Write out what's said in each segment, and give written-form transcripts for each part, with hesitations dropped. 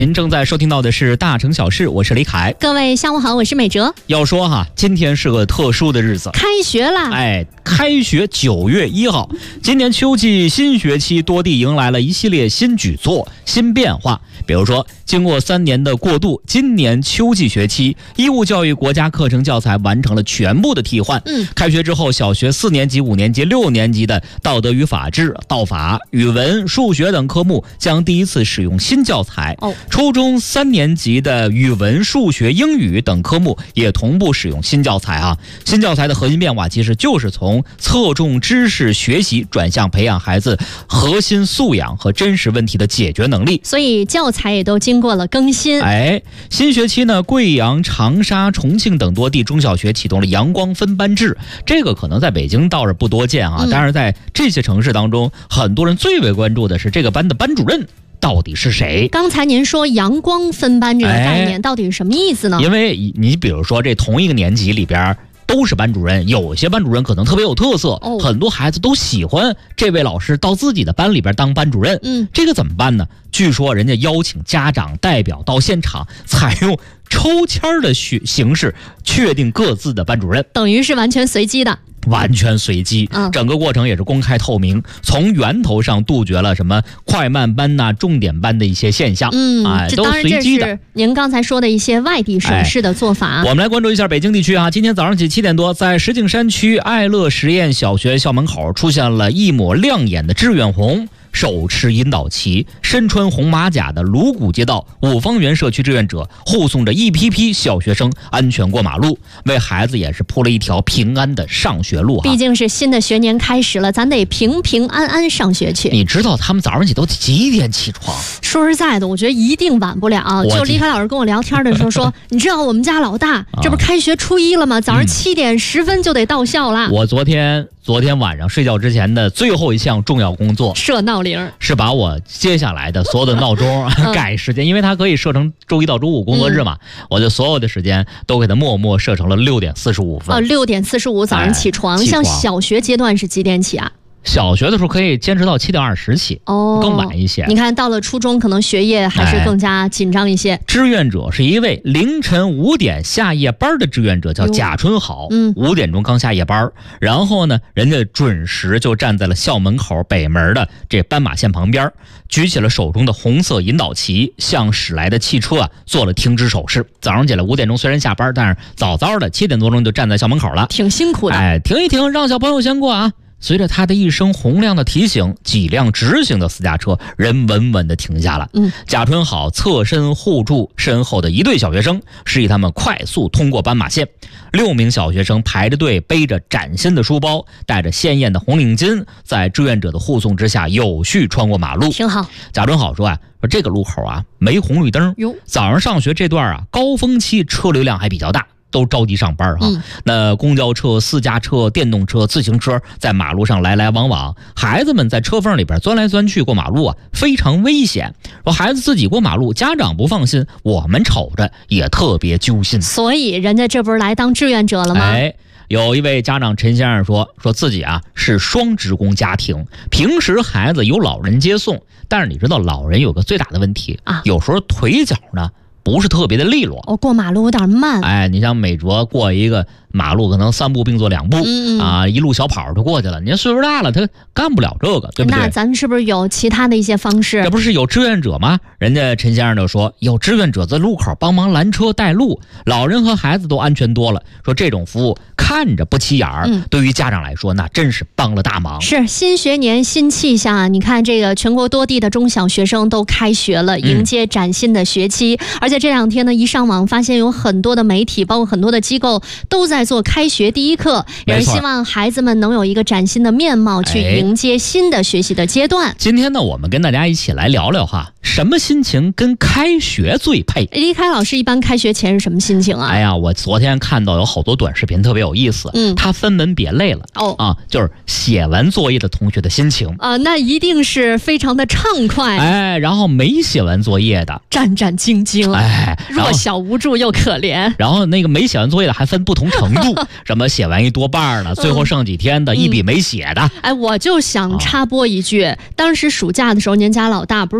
您正在收听到的是大城小事，我是李凯。 各位下午好，我是美哲。 要说哈，今天是个特殊的日子， 开学啦！ 开学9月1号，今年秋季新学期多地迎来了一系列新举措、新变化。比如说，经过3年的过渡，今年秋季学期义务教育国家课程教材完成了全部的替换。开学之后，小学4年级、5年级、6年级的道德与法治、道法、语文、数学等科目将第一次使用新教材。初中3年级的语文、数学、英语等科目也同步使用新教材啊。新教材的核心变化其实就是从侧重知识学习转向培养孩子核心素养和真实问题的解决能力， 所以教材也都经过了更新。 新学期呢，贵阳、长沙、重庆等多地中小学启动了阳光分班制，这个可能在北京倒是不多见啊，但是在这些城市当中，很多人最为关注的是这个班的班主任到底是谁？刚才您说阳光分班这个概念到底是什么意思呢？ 因为你比如说这同一个年级里边都是班主任，有些班主任可能特别有特色，很多孩子都喜欢这位老师到自己的班里边当班主任。这个怎么办呢？据说人家邀请家长代表到现场，采用抽签的形式确定各自的班主任， 等于是完全随机的。 完全随机，整个过程也是公开透明，从源头上杜绝了什么快慢班重点班的一些现象。 这当然这是您刚才说的一些外地省市的做法。 我们来关注一下北京地区啊，今天早上起7点多，在石景山区爱乐实验小学校门口出现了一抹亮眼的志愿红。手持引导旗、身穿红马甲的鲁谷街道5方园社区志愿者护送着一批小学生安全过马路，为孩子也是铺了一条平安的上学路。 毕竟是新的学年开始了，咱得平平安安上学去。 你知道他们早上起都几点起床？ 说实在的，我觉得一定晚不了。就李凯老师跟我聊天的时候说，你知道我们家老大这不是开学初1了吗？早上7点10分就得到校了。 我昨天晚上睡觉之前的最后一项重要工作， 设闹铃， 是把我接下来的所有的闹钟改时间，因为它可以设成周1到周5工作日嘛，我就所有的时间都给它默默设成了6点45分。 6点45早上起床。像小学阶段是几点起啊？ 小学的时候可以坚持到7点20起，更晚一些。 你看到了初中，可能学业还是更加紧张一些。 志愿者是一位凌晨5点下夜班的志愿者，叫贾春好。5点钟刚下夜班，然后呢，人家准时就站在了校门口北门的这斑马线旁边，举起了手中的红色引导旗，向驶来的汽车做了停止手势。早上起来5点钟虽然下班，但是早的7点多钟就站在校门口了， 挺辛苦的。 停一停，让小朋友先过啊。随着他的一声洪亮的提醒，几辆直行的私家车人稳稳地停下了。贾春好侧身护住身后的一队小学生，示意他们快速通过斑马线。6名小学生排着队，背着崭新的书包，戴着鲜艳的红领巾，在志愿者的护送之下有序穿过马路。 挺好。 贾春好说这个路口没红绿灯，早上上学这段高峰期车流量还比较大，都着急上班那公交车、私家车、电动车、自行车在马路上来来往往，孩子们在车缝里边钻来钻去过马路非常危险。说孩子自己过马路，家长不放心，我们瞅着也特别揪心。 所以人家这不是来当志愿者了吗？ 有一位家长陈先生说自己是双职工家庭，平时孩子有老人接送，但是你知道老人有个最大的问题有时候腿脚呢不是特别的利落， 过马路有点慢。 你像美卓过一个马路可能3步并作2步一路小跑就过去了。你看岁数大了，他干不了这个，对不对？ 那咱是不是有其他的一些方式？ 这不是有志愿者吗？人家陈先生就说，有志愿者在路口帮忙拦车带路，老人和孩子都安全多了。说这种服务看着不起眼对于家长来说那真是帮了大忙。 是新学年新气象，你看这个全国多地的中小学生都开学了，迎接崭新的学期。而且这2天呢，一上网发现有很多的媒体，包括很多的机构都在做开学第一课，也是希望孩子们能有一个崭新的面貌去迎接新的学习的阶段。 今天呢，我们跟大家一起来聊聊什么心情跟开学最配？ 李凯老师一般开学前是什么心情啊？ 我昨天看到有好多短视频特别有意思，它分门别类了。就是写完作业的同学的心情那一定是非常的畅快。 然后没写完作业的战战兢兢，弱小无助又可怜。 然后那个没写完作业的还分不同程度，什么写完1多半的，最后剩几天的，一笔没写的。 我就想插播一句，当时暑假的时候，您家老大不是说这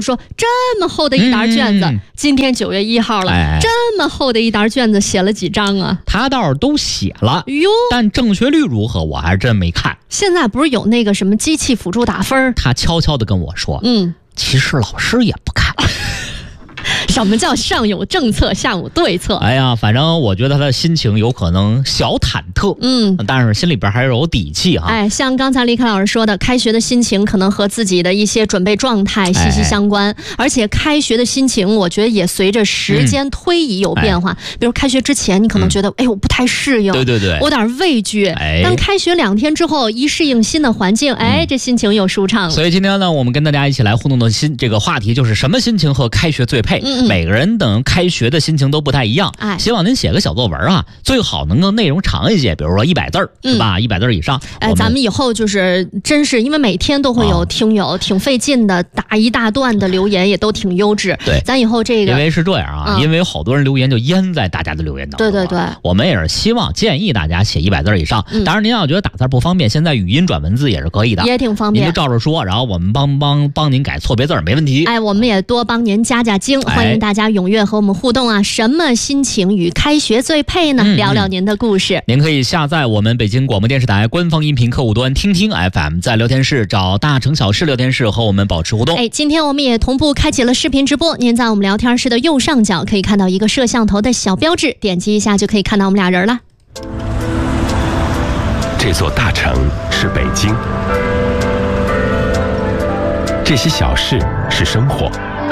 么厚的一沓卷子，今天9月1号了，这么厚的一沓卷子写了几张啊？ 他倒是都写了哟， 但正确率如何我还真没看。 现在不是有那个什么机器辅助打分？ 他悄悄地跟我说，其实老师也不看。 什么叫上有政策下有对策？ 哎呀，反正我觉得他的心情有可能小忐忑，但是心里边还是有底气哈。 哎，像刚才李凯老师说的，开学的心情可能和自己的一些准备状态息息相关，而且开学的心情，我觉得也随着时间推移有变化。比如开学之前，你可能觉得，我不太适应， 对， 我有点畏惧。但开学2天之后，一适应新的环境，这心情又舒畅了。 所以今天呢，我们跟大家一起来互动的这个话题就是什么心情和开学最配？每个人等开学的心情都不太一样。希望您写个小作文啊，最好能够内容长一些，比如说100字是吧？100字以上。 咱们以后就是真是因为每天都会有听友挺费劲的，打一大段的留言，也都挺优质。 对， 咱以后这个因为是这样啊，因为有好多人留言就淹在大家的留言当中。 对， 我们也是希望建议大家写100字以上。当然，您要觉得打字不方便，现在语音转文字也是可以的， 也挺方便。 您就照着说，然后我们帮您改错别字没问题。 我们也多帮您加精，欢迎大家踊跃和我们互动啊！什么心情与开学最配呢？聊聊您的故事。 您可以下载我们北京广播电视台官方音频客户端听听 FM， 在聊天室找大城小事聊天室和我们保持互动。 今天我们也同步开启了视频直播，您在我们聊天室的右上角可以看到一个摄像头的小标志，点击一下就可以看到我们俩人了。 这座大城是北京，这些小事是生活。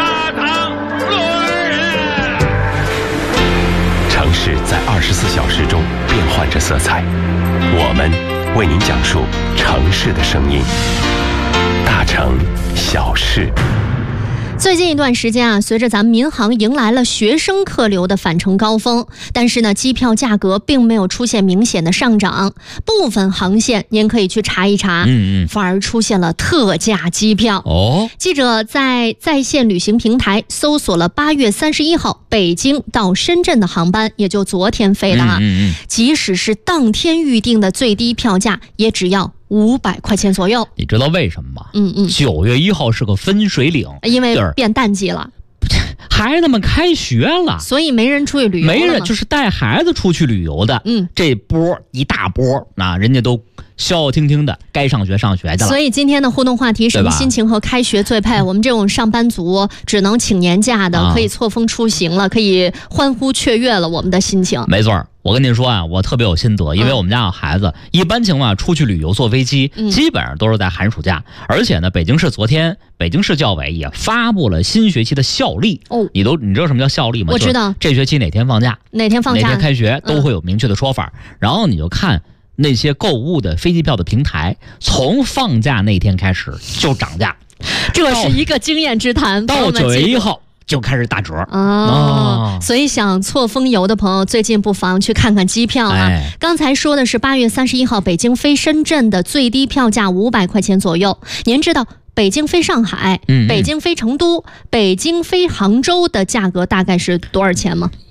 城市在24小时中变换着色彩，我们为您讲述城市的声音。大城小事。 最近一段时间啊，随着咱们民航迎来了学生客流的返程高峰，但是呢，机票价格并没有出现明显的上涨，部分航线您可以去查一查，反而出现了特价机票。记者在线旅行平台搜索了8月31号北京到深圳的航班，也就昨天飞的啊，即使是当天预定的最低票价也只要500块钱左右。 你知道为什么吗？9月1号是个分水岭， 因为变淡季了， 孩子们开学了， 所以没人出去旅游了， 没人就是带孩子出去旅游的，这波一大波，那人家都消消停停的该上学上学去了。 所以今天的互动话题，什么心情和开学最配？我们这种上班族只能请年假的，可以错峰出行了，可以欢呼雀跃了我们的心情。 没错，我跟您说啊，我特别有心得，因为我们家有孩子，一般情况下出去旅游坐飞机，基本上都是在寒暑假。而且呢，昨天北京市教委也发布了新学期的校历。你知道什么叫校历吗？ 我知道， 这学期哪天放假， 哪天开学都会有明确的说法。然后你就看那些购物的飞机票的平台，从放假那天开始就涨价， 这是一个经验之谈。 到9月1号。就开始打折所以想错峰游的朋友，最近不妨去看看机票啊。刚才说的是8月31号北京飞深圳的最低票价500块钱左右。您知道北京飞上海、北京飞成都、北京飞杭州的价格大概是多少钱吗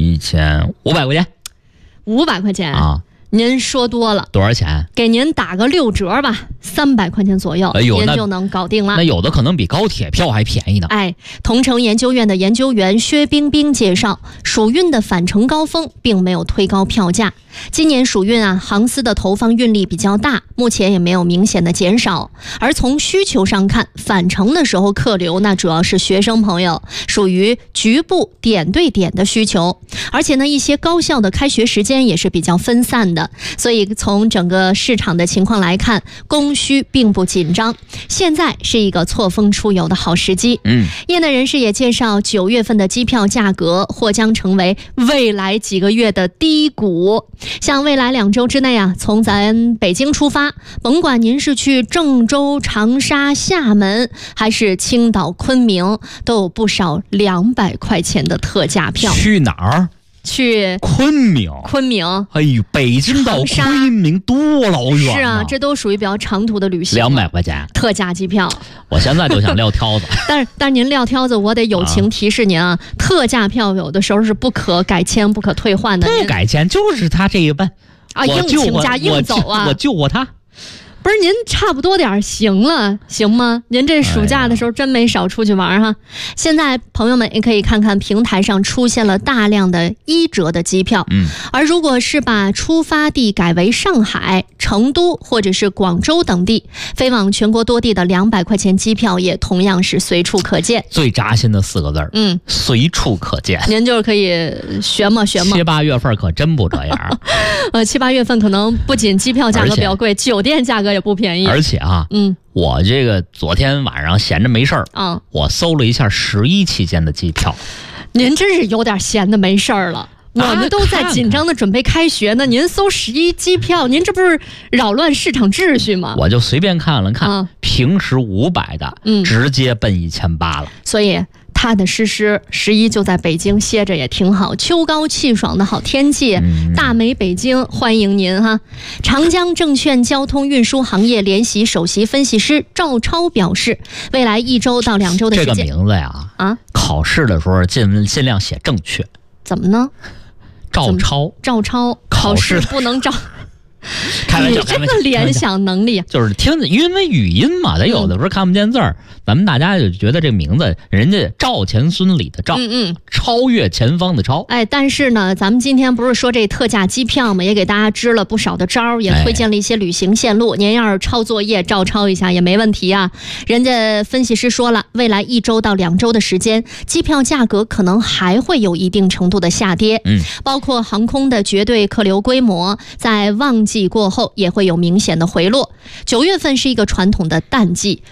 ？1500块钱。 500块钱啊？ 您说多了， 多少钱？ 给您打个6折吧，300块钱左右，您就能搞定了。 那有的可能比高铁票还便宜呢。 同城研究院的研究员薛冰冰介绍，暑运的返程高峰并没有推高票价。今年暑运啊，航司的投放运力比较大，目前也没有明显的减少。而从需求上看，返程的时候客流那主要是学生朋友，属于局部点对点的需求。而且呢，一些高校的开学时间也是比较分散的，所以从整个市场的情况来看，供需并不紧张。现在是一个错峰出游的好时机。业内人士也介绍，9月份的机票价格或将成为未来几个月的低谷。像未来2周之内啊，从咱北京出发，甭管您是去郑州、长沙、厦门，还是青岛、昆明，都有不少200块钱的特价票。 去哪儿？ 去昆明。哎呦，北京到昆明多老远是啊，这都属于比较长途的旅行。 200块钱特价机票， 我现在就想撂挑子。 但是您撂挑子，我得友情提示您啊，特价票有的时候是不可改签、不可退换的。 不改签就是他这一半啊，硬请假硬走啊， 我救过他。 不是您差不多点行了，行吗？您这暑假的时候真没少出去玩哈。现在朋友们也可以看看平台上出现了大量的1折的机票，而如果是把出发地改为上海、成都或者是广州等地，飞往全国多地的200块钱机票也同样是随处可见。 最扎心的4个字儿，随处可见。 您就是可以学嘛。 7、8月份可真不这样。 7、8月份可能不仅机票价格比较贵，酒店价格也不便宜。 而且啊，我这个昨天晚上闲着没事儿，我搜了一下11期间的机票。 您真是有点闲的没事儿了。我们都在紧张的准备开学呢，您搜11机票，您这不是扰乱市场秩序吗？ 我就随便看了看，平时500的，直接奔1800了。 所以踏踏实实11就在北京歇着也挺好，秋高气爽的好天气，大美北京欢迎您哈。长江证券交通运输行业联席首席分析师赵超表示，未来1周到2周的时间， 这个名字呀，考试的时候尽量写正确。 怎么呢？ 赵超考试不能照。 开玩笑， 你这个联想能力就是听，因为语音嘛，他有的时候看不见字儿，咱们大家就觉得这名字，人家赵钱孙李的赵，超越前方的超。 但是呢，咱们今天不是说这特价机票嘛，也给大家支了不少的招，也推荐了一些旅行线路。您要是抄作业照抄一下也没问题啊。人家分析师说了，未来1周到2周的时间，机票价格可能还会有一定程度的下跌，包括航空的绝对客流规模在旺季过后也会有明显的回落。9月份是一个传统的淡季，